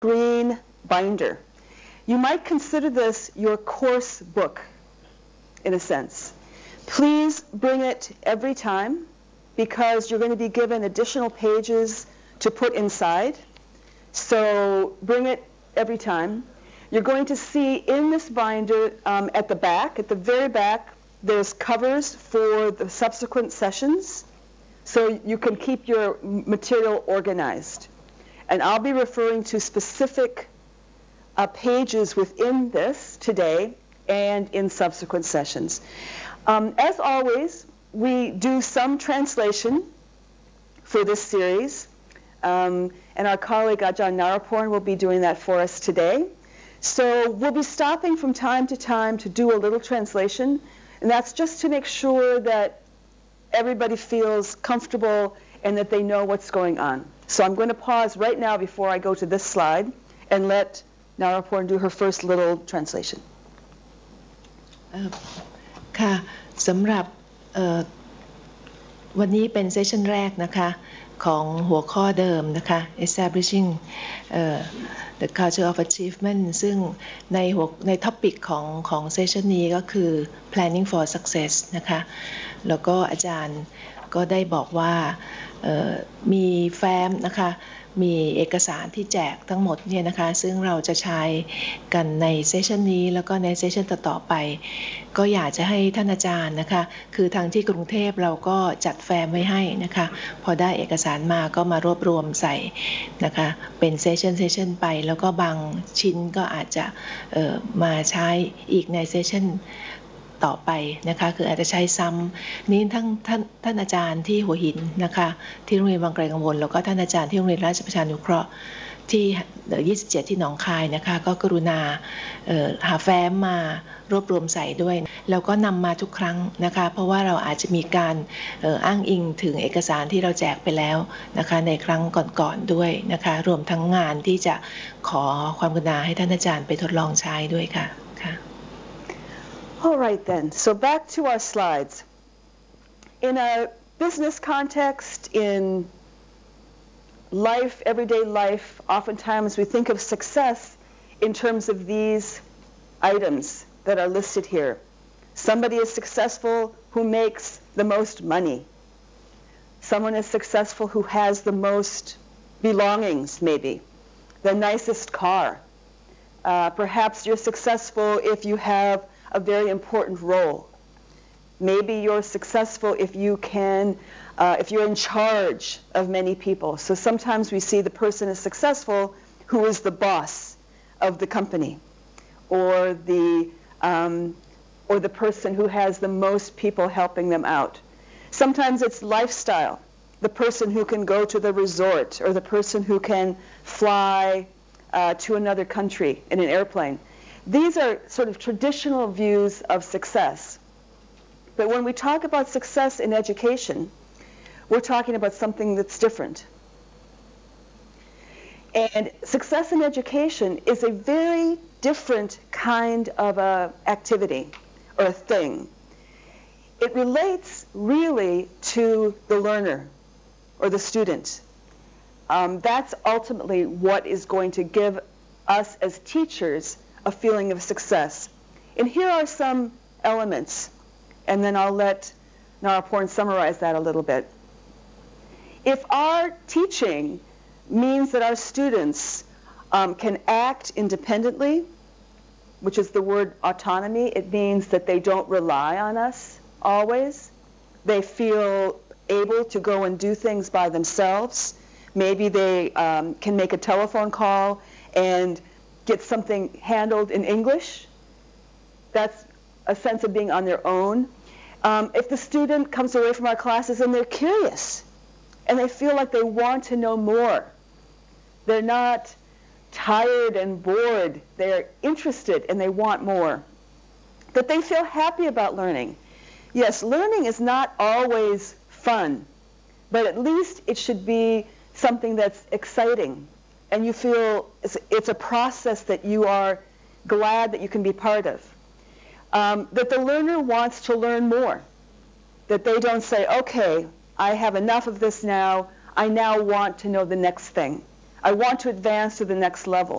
green binder. You might consider this your course book, in a sense. Please bring it every time because you're going to be given additional pages to put inside. So bring it every time. You're going to see in this binder at the back, at the very back, there's covers for the subsequent sessions so you can keep your material organized. And I'll be referring to specific pages within this today and in subsequent sessions. As always, we do some translation for this series, and our colleague Ajahn Naraporn will be doing that for us today. So we'll be stopping from time to time to do a little translation, and that's just to make sure that everybody feels comfortable and that they know what's going on. So I'm going to pause right now before I go to this slide and let Naraporn do her first little translation. ค่ะสำหรับวันนี้เป็นเซสชันแรกนะคะของหัวข้อเดิมนะคะ establishing the culture of achievement ซึ่งในท็อปิกของเซสชันนี้ก็คือ planning for success นะคะแล้วก็อาจารย์ก็ได้บอกว่ามีแฟ้มนะคะมีเอกสารที่แจกทั้งหมดเนี่ยนะคะซึ่งเราจะใช้กันในเซสชันนี้แล้วก็ในเซสชันต่อๆไปก็อยากจะให้ท่านอาจารย์นะคะคือทางที่กรุงเทพเราก็จัดแฟ้มไว้ให้นะคะพอได้เอกสารมาก็มารวบรวมใส่นะคะเป็นเซสชันไปแล้วก็บางชิ้นก็อาจจะมาใช้อีกในเซสชันต่อไปนะคะคืออาจจะใช้ซ้ำนี้ท่านอาจารย์ที่หัวหินนะคะที่โรงเรียนวังไกลกังวลแล้วก็ท่านอาจารย์ที่โรงเรียนราชประชานุเคราะห์ที่27ที่หนองคายนะคะก็กรุณาหาแฟ้มมารวบรวมใส่ด้วยแล้วก็นำมาทุกครั้งนะคะเพราะว่าเราอาจจะมีการอ้างอิงถึงเอกสารที่เราแจกไปแล้วนะคะในครั้งก่อนๆด้วยนะคะรวมทั้งงานที่จะขอความกรุณาให้ท่านอาจารย์ไปทดลองใช้ด้วยค่ะ All right then, so back to our slides. In a business context, in life, everyday life, oftentimes we think of success in terms of these items that are listed here. Somebody is successful who makes the most money. Someone is successful who has the most belongings, maybe, the nicest car. Perhaps you're successful if you have a very important role. Maybe you're successful if you're in charge of many people. So sometimes we see the person is successful who is the boss of the company, or the person who has the most people helping them out. Sometimes it's lifestyle, the person who can go to the resort, or the person who can fly to another country in an airplane. These are sort of traditional views of success. But when we talk about success in education, we're talking about something that's different. And success in education is a very different kind of activity or a thing. It relates really to the learner or the student. That's ultimately what is going to give us as teachers a feeling of success. And here are some elements, and then I'll let Naraporn summarize that a little bit. If our teaching means that our students can act independently, which is the word autonomy, it means that they don't rely on us always. They feel able to go and do things by themselves. Maybe they can make a telephone call and get something handled in English. That's a sense of being on their own. If the student comes away from our classes and they're curious and they feel like they want to know more, they're not tired and bored, they're interested and they want more, that they feel happy about learning. Yes, learning is not always fun, but at least it should be something that's exciting. And you feel it's a process that you are glad that you can be part of. That the learner wants to learn more. That they don't say, okay, I have enough of this now. I now want to know the next thing. I want to advance to the next level.